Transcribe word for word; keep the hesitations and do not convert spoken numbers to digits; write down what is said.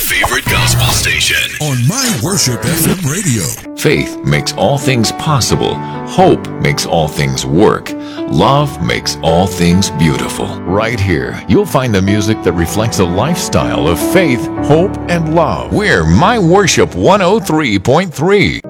favorite gospel station on My Worship F M Radio. Faith makes all things possible. Hope makes all things work. Love makes all things beautiful. Right here, you'll find the music that reflects a lifestyle of faith, hope, and love. We're My Worship one oh three point three.